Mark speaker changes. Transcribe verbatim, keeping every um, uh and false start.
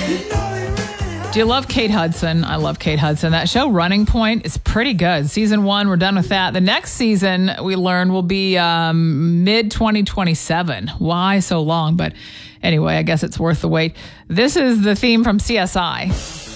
Speaker 1: Do you love Kate Hudson? I love Kate Hudson. That show, Running Point, is pretty good. Season one, we're done with that. The next season, we learn, will be um, mid twenty twenty-seven. Why so long? But anyway, I guess it's worth the wait. This is the theme from C S I.